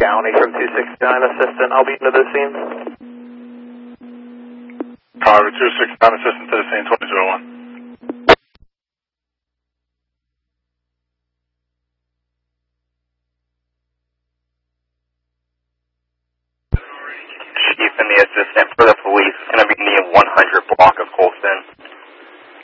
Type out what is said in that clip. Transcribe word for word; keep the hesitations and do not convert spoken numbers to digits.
Downey from two sixty-nine Assistant. I'll be into the scene. Carver two sixty-nine Assistant to the scene, twenty oh one. Chief and the assistant for the police is going to be near one hundred block of Colston.